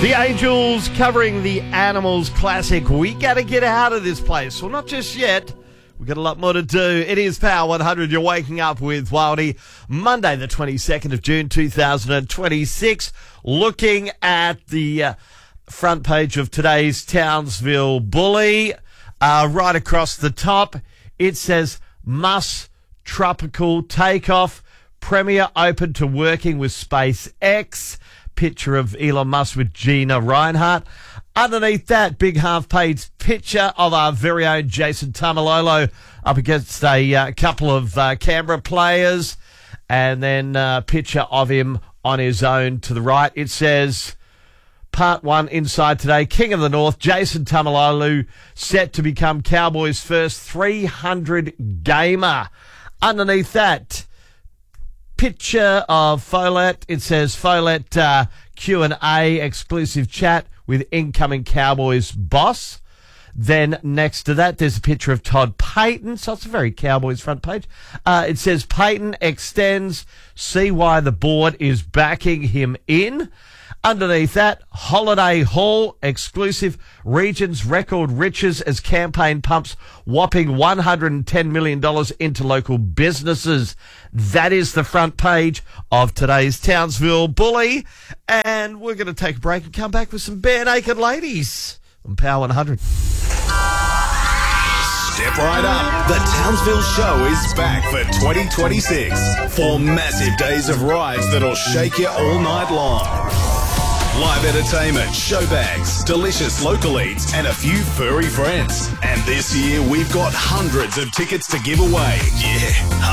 The Angels covering the Animals classic. We got to get out of this place. Well, not just yet. We've got a lot more to do. It is Power 100. You're waking up with Wildy. Monday, the 22nd of June, 2026. Looking at the front page of today's Townsville Bully. Right across the top, it says, Musk tropical takeoff. Premier open to working with SpaceX. Picture of Elon Musk with Gina Reinhart. Underneath that, big half-page picture of our very own Jason Taumalolo up against a couple of Canberra players. And then a picture of him on his own to the right. It says, Part 1 inside today, King of the North, Jason Taumalolo, set to become Cowboys' first 300 gamer. Underneath that, picture of Follett. It says Follett Q&A exclusive chat with incoming Cowboys boss. Then next to that, there's a picture of Todd Payten. So it's a very Cowboys front page. It says Payten extends. See why the board is backing him in. Underneath that, Holiday Hall exclusive, Regions record riches as campaign pumps whopping $110 million into local businesses. That is the front page of today's Townsville Bully. And we're going to take a break and come back with some bare naked ladies on Power 100. Step right up. The Townsville Show is back for 2026. 4 massive days of rides that'll shake you all night long. Live entertainment, show bags, delicious local eats, and a few furry friends. And this year, we've got hundreds of tickets to give away. Yeah.